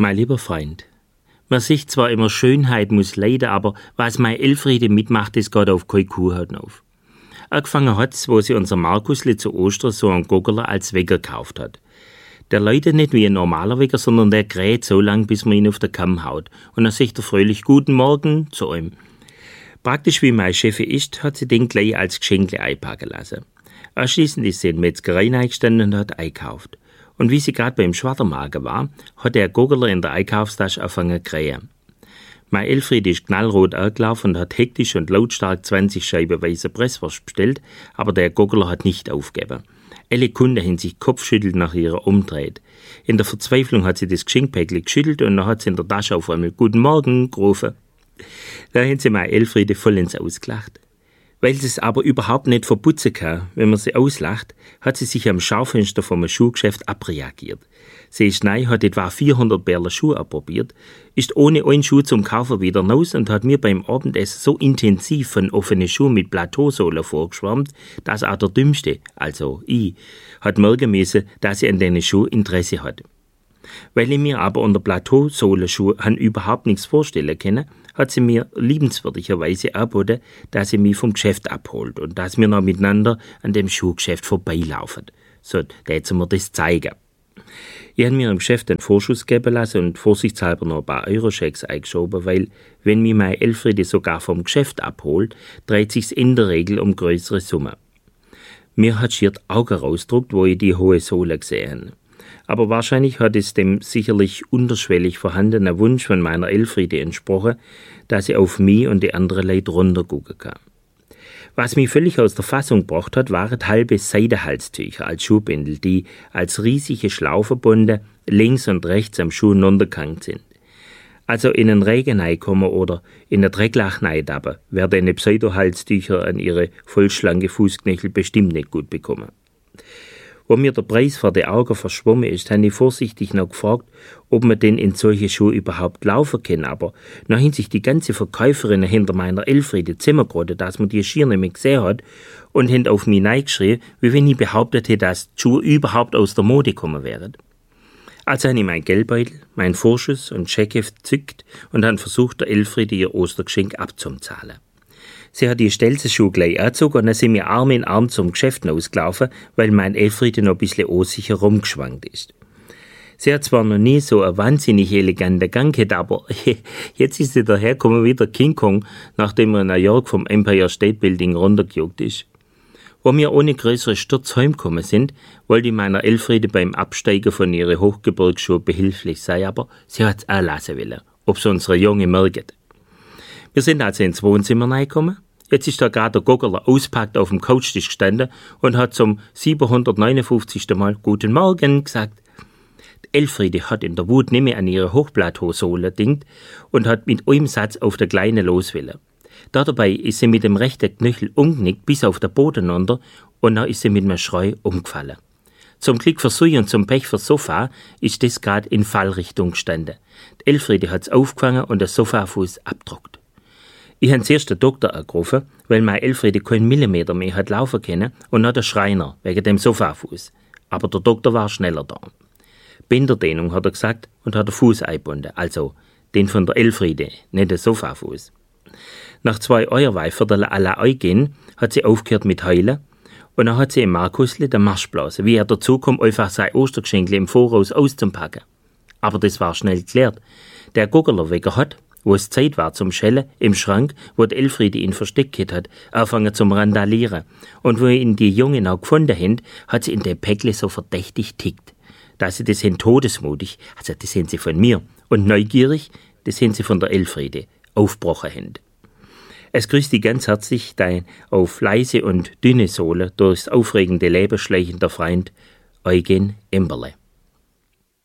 Mein lieber Freund, man sieht zwar immer, Schönheit muss leiden, aber was mein Elfriede mitmacht, das geht auf keine Kuhhaut auf. Angefangen hat's, wo sie unser Markusli zu Ostern so einen Goggerler als Wecker gekauft hat. Der läutet nicht wie ein normaler Wecker, sondern der kräht so lang, bis man ihn auf den Kamm haut. Und dann sagt er fröhlich Guten Morgen zu ihm. Praktisch wie mein Chef ist, hat sie den gleich als Geschenkle einpacken lassen. Anschließend ist sie in die Metzgerei eingestanden und hat eingekauft. Und wie sie gerade beim Schwadermagen war, hat der Goggerler in der Einkaufstasche angefangen zu krähen. Mein Elfriede ist knallrot angelaufen und hat hektisch und lautstark 20 Scheiben weiße Presswurst bestellt, aber der Goggerler hat nicht aufgegeben. Alle Kunden haben sich kopfschüttelt nach ihrer umdreht. In der Verzweiflung hat sie das Geschenkpäckchen geschüttelt und dann hat sie in der Tasche auf einmal Guten Morgen gerufen. Da haben sie mein Elfriede voll ins Ausgelacht. Weil sie es aber überhaupt nicht verputzen kann, wenn man sie auslacht, hat sie sich am Schaufenster vom Schuhgeschäft abreagiert. Sie ist neu, hat etwa 400 Bärler Schuhe abprobiert, ist ohne einen Schuh zum Kaufen wieder raus und hat mir beim Abendessen so intensiv von offenen Schuhen mit Plateausohle vorgeschwärmt, dass auch der Dümmste, also ich, hat merken müssen, dass sie an diesen Schuhen Interesse hat. Weil ich mir aber unter Plateausohlenschuhen überhaupt nichts vorstellen kann, hat sie mir liebenswürdigerweise angeboten, dass sie mich vom Geschäft abholt und dass wir noch miteinander an dem Schuhgeschäft vorbeilaufen. So, da hätte sie mir das zeigen. Ich habe mir im Geschäft einen Vorschuss geben lassen und vorsichtshalber noch ein paar Euroschecks eingeschoben, weil, wenn mich mein Elfriede sogar vom Geschäft abholt, dreht sich's in der Regel um größere Summen. Mir hat schier die Augen rausgedruckt, wo ich die hohe Sohle gesehen habe. Aber wahrscheinlich hat es dem sicherlich unterschwellig vorhandenen Wunsch von meiner Elfriede entsprochen, dass sie auf mich und die anderen Leute runtergucken kann. Was mich völlig aus der Fassung gebracht hat, waren halbe Seidenhalstücher als Schuhbändel, die als riesige Schlauferbunde links und rechts am Schuh runtergehangen sind. Also in einen Regen reinkommen oder in ein Drecklach reintappen, werden eine Pseudohalstücher an ihre vollschlanke Fußknöchel bestimmt nicht gut bekommen. Wo mir der Preis vor den Augen verschwommen ist, habe ich vorsichtig noch gefragt, ob man denn in solche Schuhe überhaupt laufen kann, aber dann haben sich die ganze Verkäuferin hinter meiner Elfriede zusammengerottet, dass man die schier nicht mehr gesehen hat und haben auf mich reingeschrien, wie wenn ich behauptet hätte, dass die Schuhe überhaupt aus der Mode gekommen wären. Also habe ich mein Geldbeutel, mein Vorschuss und Scheckheft gezückt und habe versucht, der Elfriede ihr Ostergeschenk abzuzahlen. Sie hat die Stelzenschuhe gleich angezogen und dann sind wir Arm in Arm zum Geschäft ausgelaufen, weil mein Elfriede noch ein bisschen unsicher rumgeschwankt ist. Sie hat zwar noch nie so einen wahnsinnig eleganten Gang gehabt, aber jetzt ist sie dahergekommen wie der King Kong, nachdem er in New York vom Empire State Building runtergejuckt ist. Wo wir ohne größere Sturz heimgekommen sind, wollte ich meiner Elfriede beim Absteigen von ihren Hochgebirgsschuhen behilflich sein, aber sie hat's auch lassen wollen, ob's unsere Junge merkt. Wir sind also ins Wohnzimmer reingekommen. Jetzt ist da gerade der Goggerler auspackt auf dem Couchtisch gestanden und hat zum 759. Mal Guten Morgen gesagt. Die Elfriede hat in der Wut nicht mehr an ihre Hochplateausohle dingt und hat mit einem Satz auf der Kleine loswillen. Dabei ist sie mit dem rechten Knöchel umgenickt bis auf den Boden runter und dann ist sie mit einem Schrei umgefallen. Zum Glück für sie und zum Pech für Sofa ist das gerade in Fallrichtung gestanden. Die Elfriede hat's aufgefangen und der Sofafuß abgedruckt. Ich habe zuerst den Doktor angerufen, weil meine Elfriede keinen Millimeter mehr hat laufen können und noch der Schreiner wegen dem Sofafuß. Aber der Doktor war schneller da. Bänderdehnung hat er gesagt und hat den Fuß eingebunden, also den von der Elfriede, nicht den Sofafuß. Nach 2 Euerweihviertel à la Eugen hat sie aufgehört mit Heulen und dann hat sie im Markusli den Marsch geblasen, wie er dazu kommt, einfach sein Ostergeschenkle im Voraus auszupacken. Aber das war schnell geklärt. Der Goggerlerwecker hat, wo es Zeit war zum Schellen, im Schrank, wo die Elfriede ihn versteckt hat, angefangen zum Randalieren. Und wo ihn die Jungen auch gefunden haben, hat sie in dem Päckle so verdächtig tickt. Dass sie das sind todesmutig, also das sind sie von mir, und neugierig, das sind sie von der Elfriede, aufgebrochen haben. Es grüßt dich ganz herzlich dein auf leise und dünne Sohle durchs aufregende Leben schleichender Freund Eugen Imberle.